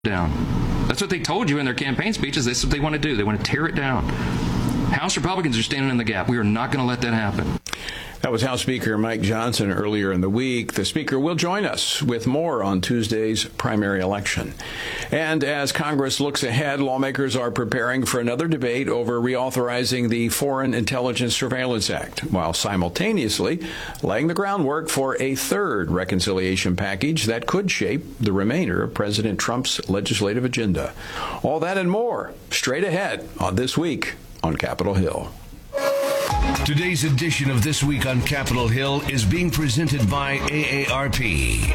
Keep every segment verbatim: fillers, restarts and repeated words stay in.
down. That's what they told you in their campaign speeches. That's what they want to do. They want to tear it down. House Republicans are standing in the gap. We are not going to let that happen. That was House Speaker Mike Johnson earlier in the week. The Speaker will join us with more on Tuesday's primary election. And as Congress looks ahead, lawmakers are preparing for another debate over reauthorizing the Foreign Intelligence Surveillance Act, while simultaneously laying the groundwork for a third reconciliation package that could shape the remainder of President Trump's legislative agenda. All that and more straight ahead on This Week on Capitol Hill. Today's edition of This Week on Capitol Hill is being presented by A A R P.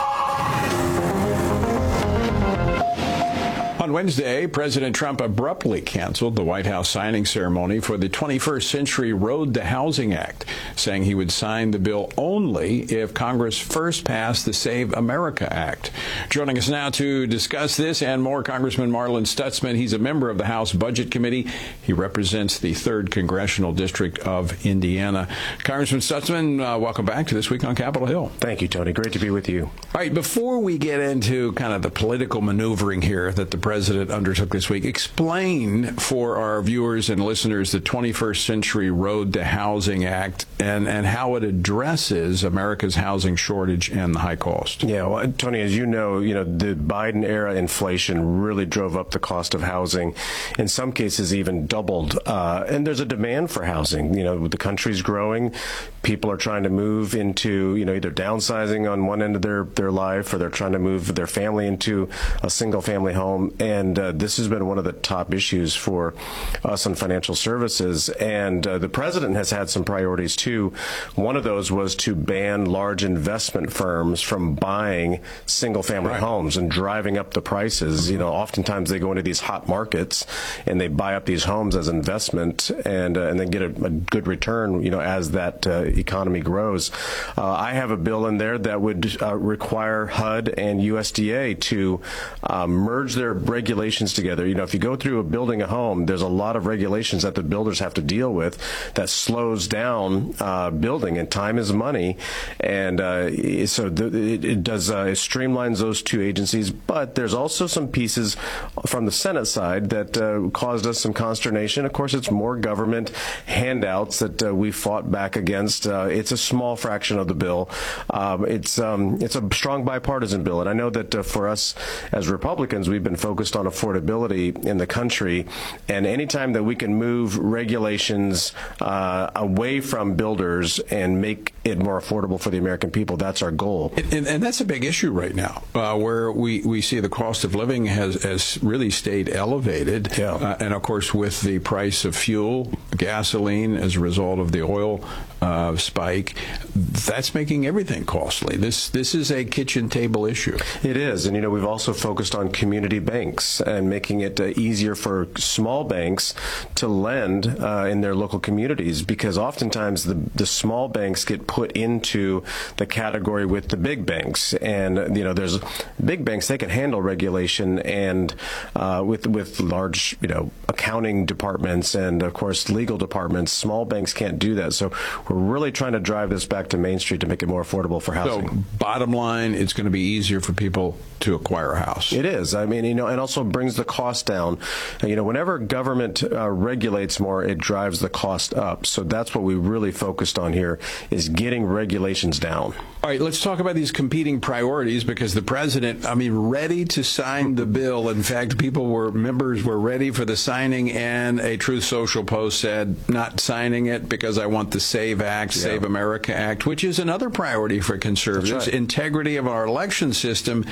On Wednesday, President Trump abruptly canceled the White House signing ceremony for the twenty-first Century Road to Housing Act, saying he would sign the bill only if Congress first passed the Save America Act. Joining us now to discuss this and more, Congressman Marlin Stutzman. He's a member of the House Budget Committee. He represents the third Congressional District of Indiana. Congressman Stutzman, uh, welcome back to This Week on Capitol Hill. Thank you, Tony. Great to be with you. All right, before we get into kind of the political maneuvering here that the President undertook this week, explain for our viewers and listeners the twenty-first Century Road to Housing Act and, and how it addresses America's housing shortage and the high cost. Yeah, well, Tony, as you know, you know, the Biden-era inflation really drove up the cost of housing, in some cases even doubled. Uh, and there's a demand for housing. You know, the country's growing. People are trying to move into, you know, either downsizing on one end of their, their life, or they're trying to move their family into a single-family home. And uh, this has been one of the top issues for us in financial services. And uh, the president has had some priorities, too. One of those was to ban large investment firms from buying single-family right. homes and driving up the prices. You know, oftentimes they go into these hot markets and they buy up these homes as investment and, uh, and then get a, a good return, you know, as that uh, economy grows. Uh, I have a bill in there that would uh, require H U D and U S D A to uh, merge their regulations together. You know, if you go through a building a home, there's a lot of regulations that the builders have to deal with that slows down uh, building, and time is money. And uh, so the, it, it does uh, it streamlines those two agencies. But there's also some pieces from the Senate side that uh, caused us some consternation. Of course, it's more government handouts that uh, we fought back against. Uh, it's a small fraction of the bill. Um, it's um, it's a strong bipartisan bill, and I know that uh, for us as Republicans, we've been focused on affordability in the country, and anytime that we can move regulations uh, away from builders and make it more affordable for the American people, that's our goal. And, and that's a big issue right now, uh, where we, we see the cost of living has, has really stayed elevated. Yeah. Uh, and, of course, with the price of fuel, gasoline, as a result of the oil uh, spike, that's making everything costly. This, this is a kitchen table issue. It is. And, you know, we've also focused on community banks and making it uh, easier for small banks to lend uh, in their local communities, because oftentimes the, the small banks get put into the category with the big banks. And, you know, there's big banks, they can handle regulation and uh, with, with large, you know, accounting departments and, of course, legal departments. Small banks can't do that. So we're really trying to drive this back to Main Street to make it more affordable for housing. So, bottom line, it's going to be easier for people to acquire a house. It is. I mean, you know, and also brings the cost down. You know, whenever government uh, regulates more, it drives the cost up. So that's what we really focused on here, is getting regulations down. All right, let's talk about these competing priorities, because the president, I mean, ready to sign the bill. In fact, people were, members were ready for the signing, and a Truth Social post said, not signing it because I want the SAVE Act, yeah. Save America Act, which is another priority for conservatives, right. Integrity of our election system.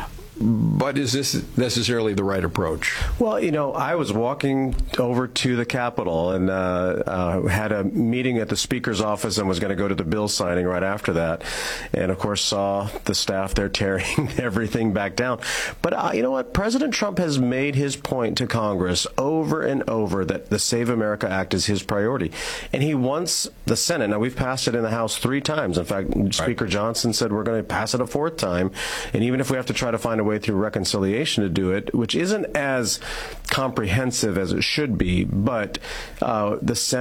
But is this necessarily the right approach? Well, you know, I was walking over to the Capitol and uh, uh, had a meeting at the Speaker's office and was going to go to the bill signing right after that. And, of course, saw the staff there tearing everything back down. But uh, you know what? President Trump has made his point to Congress over and over that the Save America Act is his priority. And he wants the Senate. Now, we've passed it in the House three times. In fact, right. Speaker Johnson said we're going to pass it a fourth time. And even if we have to try to find a way through reconciliation to do it, which isn't as comprehensive as it should be, but uh, the Senate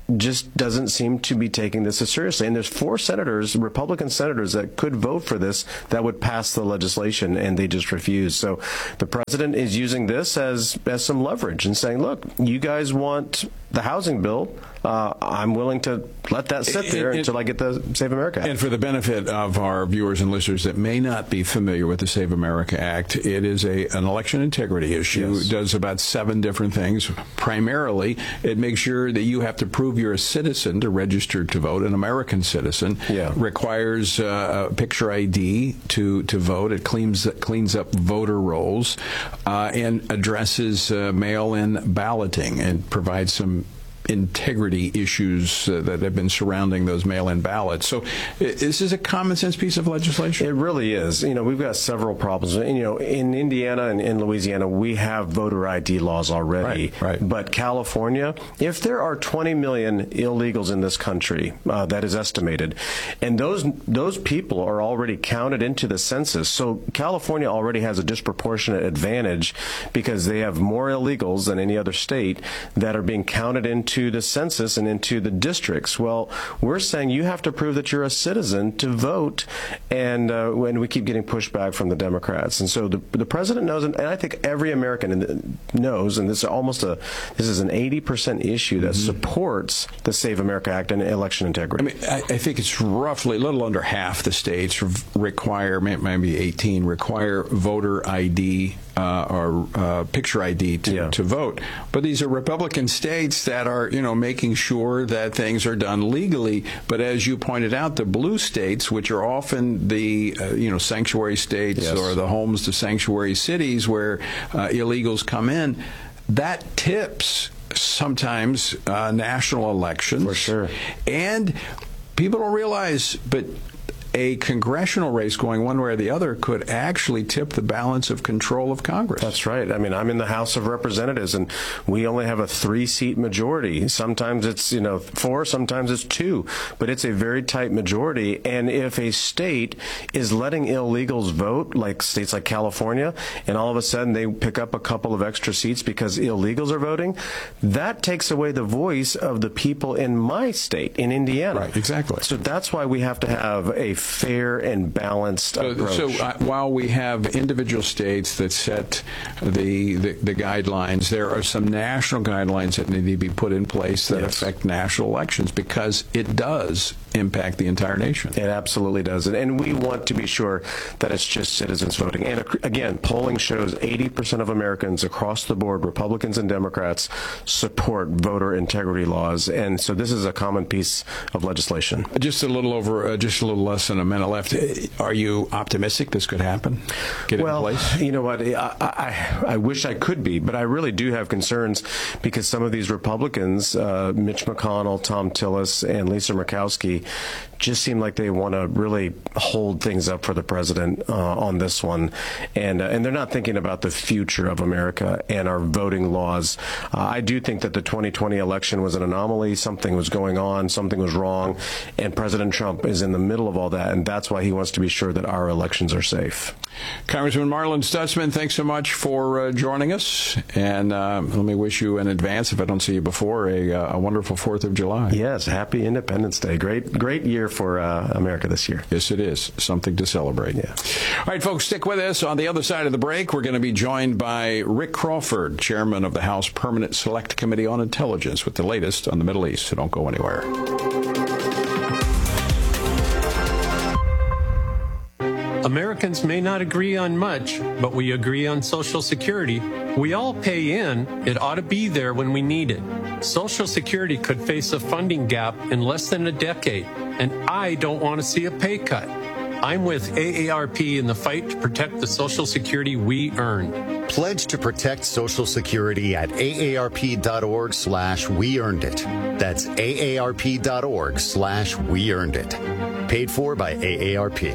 just doesn't seem to be taking this as seriously. And there's four senators, Republican senators, that could vote for this that would pass the legislation, and they just refuse. So the president is using this as, as some leverage and saying, look, you guys want the housing bill. Uh, I'm willing to let that sit there it, it, until I get the Save America Act. And for the benefit of our viewers and listeners that may not be familiar with the Save America Act, it is a an election integrity issue. Yes. It does about seven different things. Primarily, it makes sure that you have to prove you're a citizen to register to vote, an American citizen. Yeah. Requires uh, a picture I D to, to vote. It cleans, cleans up voter rolls uh, and addresses uh, mail-in balloting and provides some integrity issues uh, that have been surrounding those mail-in ballots. So this is a common sense piece of legislation. It really is. You know, we've got several problems. And, you know, in Indiana and in Louisiana, we have voter I D laws already. Right, right. But California, if there are twenty million illegals in this country, uh, that is estimated, and those those people are already counted into the census. So California already has a disproportionate advantage because they have more illegals than any other state that are being counted into to the census and into the districts. Well, we're saying you have to prove that you're a citizen to vote, and uh, when we keep getting pushback from the Democrats. And so the, the president knows, and I think every American knows, and this is almost a this is an eighty percent issue that mm-hmm. supports the Save America Act and election integrity. I mean, I, I think it's roughly a little under half the states require, maybe eighteen, require voter I D uh, or uh, picture I D to, yeah. to vote. But these are Republican states that are, you know, making sure that things are done legally. But as you pointed out, the blue states, which are often the, uh, you know, sanctuary states yes. or the homes to sanctuary cities where uh, illegals come in, that tips sometimes uh, national elections. For sure. And people don't realize, but a congressional race going one way or the other could actually tip the balance of control of Congress. That's right. I mean, I'm in the House of Representatives, and we only have a three-seat majority. Sometimes it's, you know, four, sometimes it's two, but it's a very tight majority. And if a state is letting illegals vote, like states like California, and all of a sudden they pick up a couple of extra seats because illegals are voting, that takes away the voice of the people in my state, in Indiana. Right, exactly. So that's why we have to have a fair and balanced so, approach. So uh, while we have individual states that set the, the the guidelines, there are some national guidelines that need to be put in place that yes. affect national elections, because it does impact the entire nation. It absolutely does. And, and we want to be sure that it's just citizens voting. And again, polling shows eighty percent of Americans across the board, Republicans and Democrats, support voter integrity laws. And so this is a common piece of legislation. Just a little over, uh, just a little less than a minute left. Are you optimistic this could happen? Get well, it in place? You know what? I, I, I wish I could be, but I really do have concerns because some of these Republicans, uh, Mitch McConnell, Tom Tillis, and Lisa Murkowski, just seem like they want to really hold things up for the president uh, on this one, and uh, and they're not thinking about the future of America and our voting laws. Uh, I do think that the twenty twenty election was an anomaly. Something was going on, something was wrong, and President Trump is in the middle of all that, and that's why he wants to be sure that our elections are safe. Congressman Marlin Stutzman, thanks so much for uh, joining us, and uh, let me wish you in advance, if I don't see you before, a, a wonderful fourth of July. Yes, happy Independence Day. Great, great year for uh, America this year. Yes, it is. Something to celebrate. Yeah. All right, folks, stick with us. On the other side of the break, we're going to be joined by Rick Crawford, chairman of the House Permanent Select Committee on Intelligence, with the latest on the Middle East. So don't go anywhere. Americans may not agree on much, but we agree on Social Security. We all pay in. It ought to be there when we need it. Social Security could face a funding gap in less than a decade, and I don't want to see a pay cut. I'm with A A R P in the fight to protect the Social Security we earn. Pledge to protect Social Security at aarp.org slash we earned it. That's aarp.org slash we earned it. Paid for by A A R P.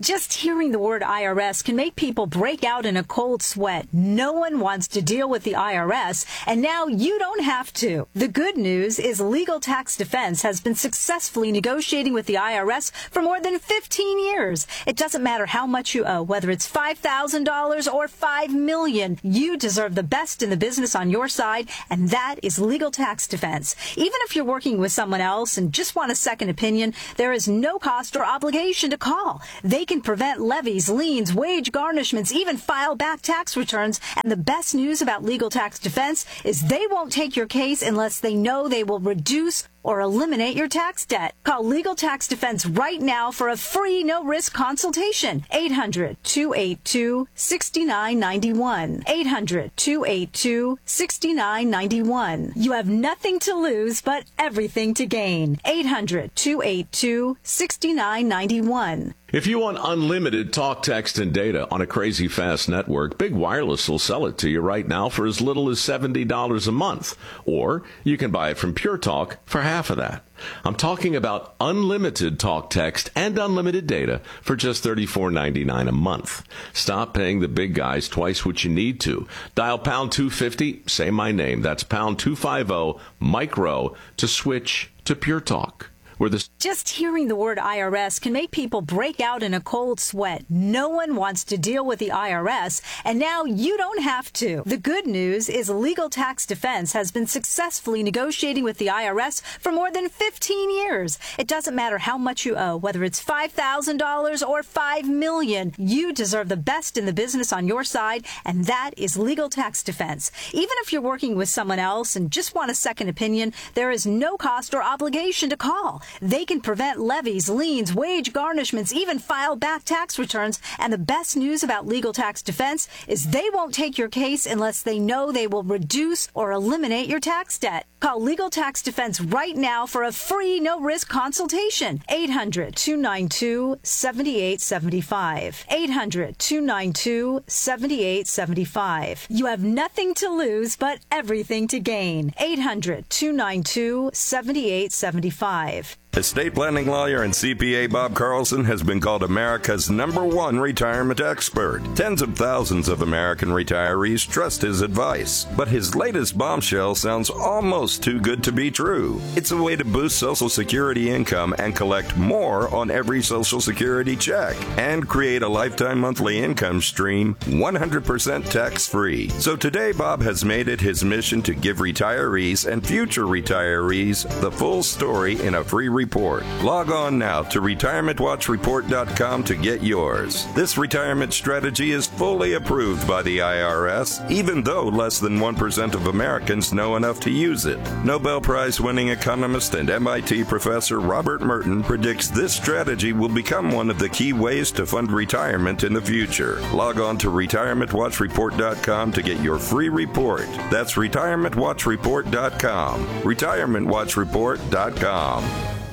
Just hearing the word I R S can make people break out in a cold sweat. No one wants to deal with the I R S, and now you don't have to. The good news is Legal Tax Defense has been successfully negotiating with the I R S for more than fifteen years. It doesn't matter how much you owe, whether it's five thousand dollars or five million dollars. You deserve the best in the business on your side, and that is Legal Tax Defense. Even if you're working with someone else and just want a second opinion, there is no cost or obligation to call. They can prevent levies, liens, wage garnishments, even file back tax returns. And the best news about Legal Tax Defense is they won't take your case unless they know they will reduce or eliminate your tax debt. Call Legal Tax Defense right now for a free, no-risk consultation. eight hundred, two eight two, six nine nine one. eight hundred, two eight two, six nine nine one. You have nothing to lose but everything to gain. eight hundred, two eight two, six nine nine one. If you want unlimited talk, text, and data on a crazy fast network, Big Wireless will sell it to you right now for as little as seventy dollars a month. Or you can buy it from Pure Talk for half of that. I'm talking about unlimited talk, text, and unlimited data for just thirty-four ninety-nine a month. Stop paying the big guys twice what you need to. Dial pound two fifty, say my name. That's pound two fifty, micro, to switch to Pure Talk. The Just hearing the word I R S can make people break out in a cold sweat. No one wants to deal with the I R S, and now you don't have to. The good news is Legal Tax Defense has been successfully negotiating with the I R S for more than fifteen years. It doesn't matter how much you owe, whether it's five thousand dollars or five million dollars. You deserve the best in the business on your side, and that is Legal Tax Defense. Even if you're working with someone else and just want a second opinion, there is no cost or obligation to call. They can prevent levies, liens, wage garnishments, even file back tax returns. And the best news about Legal Tax Defense is they won't take your case unless they know they will reduce or eliminate your tax debt. Call Legal Tax Defense right now for a free, no-risk consultation. eight hundred, two nine two, seven eight seven five. eight hundred, two nine two, seven eight seven five. You have nothing to lose but everything to gain. eight hundred, two nine two, seven eight seven five. Estate planning lawyer and C P A Bob Carlson has been called America's number one retirement expert. Tens of thousands of American retirees trust his advice. But his latest bombshell sounds almost too good to be true. It's a way to boost Social Security income and collect more on every Social Security check and create a lifetime monthly income stream one hundred percent tax-free. So today, Bob has made it his mission to give retirees and future retirees the full story in a free report. Log on now to retirement watch report dot com to get yours. This retirement strategy is fully approved by the I R S, even though less than one percent of Americans know enough to use it. Nobel Prize-winning economist and M I T professor Robert Merton predicts this strategy will become one of the key ways to fund retirement in the future. Log on to retirement watch report dot com to get your free report. That's retirement watch report dot com. retirement watch report dot com.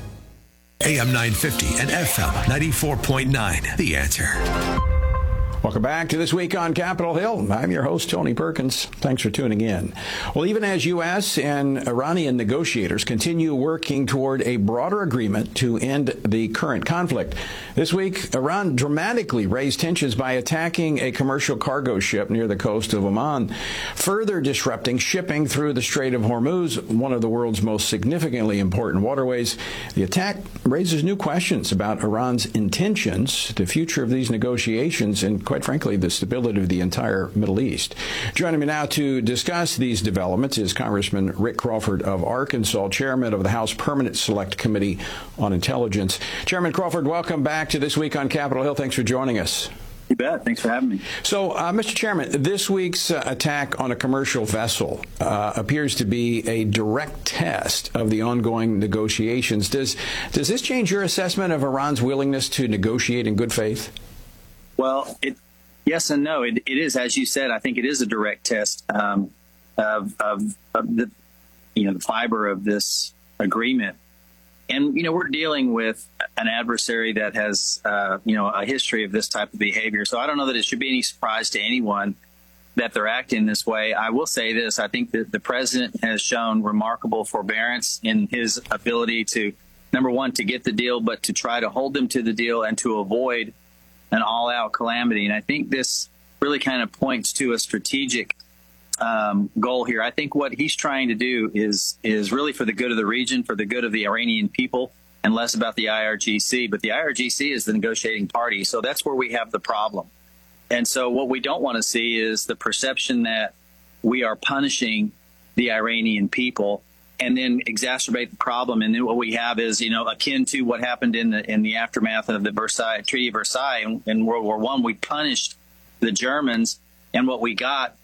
A M nine fifty and F M ninety-four point nine. The Answer. Welcome back to This Week on Capitol Hill. I'm your host, Tony Perkins. Thanks for tuning in. Well, even as U S and Iranian negotiators continue working toward a broader agreement to end the current conflict, this week, Iran dramatically raised tensions by attacking a commercial cargo ship near the coast of Oman, further disrupting shipping through the Strait of Hormuz, one of the world's most significantly important waterways. The attack raises new questions about Iran's intentions, the future of these negotiations, and quite frankly, the stability of the entire Middle East. Joining me now to discuss these developments is Congressman Rick Crawford of Arkansas, chairman of the House Permanent Select Committee on Intelligence. Chairman Crawford, welcome back to This Week on Capitol Hill. Thanks for joining us. You bet. Thanks for having me. So, uh, Mister Chairman, this week's uh, attack on a commercial vessel uh, appears to be a direct test of the ongoing negotiations. Does, does this change your assessment of Iran's willingness to negotiate in good faith? Well, it, yes and no. It, it is, as you said, I think it is a direct test um, of, of, of the, you know, the fiber of this agreement. And, you know, we're dealing with an adversary that has, uh, you know, a history of this type of behavior. So I don't know that it should be any surprise to anyone that they're acting this way. I will say this. I think that the president has shown remarkable forbearance in his ability to, number one, to get the deal, but to try to hold them to the deal and to avoid an all-out calamity. And I think this really kind of points to a strategic um, goal here. I think what he's trying to do is is really for the good of the region, for the good of the Iranian people, and less about the I R G C. But the I R G C is the negotiating party, so that's where we have the problem. And so what we don't want to see is the perception that we are punishing the Iranian people and then exacerbate the problem. And then what we have is, you know, akin to what happened in the in the aftermath of the Versailles Treaty of Versailles in, in World War One. We punished the Germans, and what we got